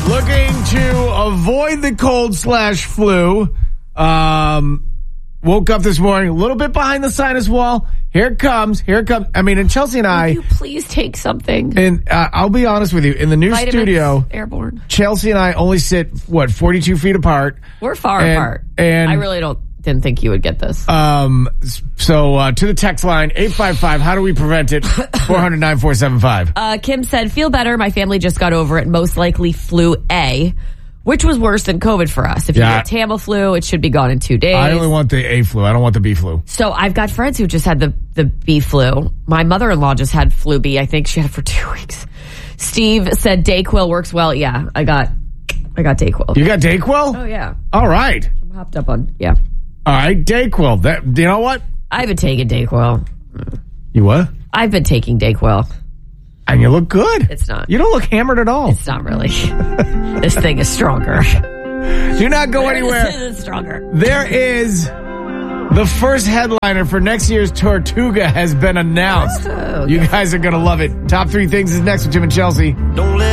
Looking to avoid the cold/flu. Woke up this morning a little bit behind the sinus wall. Here it comes. I mean, and Chelsea and I. Will you please take something? And I'll be honest with you. In the new Vitamins, studio, Airborne. Chelsea and I only sit, 42 feet apart. We're far apart. And I really didn't think you would get this. So to the text line, 855, how do we prevent it? 400-9475. Kim said, feel better. My family just got over it. Most likely flu A, which was worse than COVID for us. If you get Tamiflu, it should be gone in 2 days. I only want the A flu. I don't want the B flu. So I've got friends who just had the B flu. My mother-in-law just had flu B. I think she had it for 2 weeks. Steve said Dayquil works well. Yeah, I got Dayquil. You got Dayquil? Oh, yeah. All right. I'm hopped up on, yeah. All right, Dayquil. You know what? I've been taking Dayquil. You what? I've been taking Dayquil. And you look good. It's not. You don't look hammered at all. It's not really. This thing is stronger. Do not go anywhere. It's stronger. There is the first headliner for next year's Tortuga has been announced. Oh, you guys are going to love it. Top 3 things is next with Jim and Chelsea.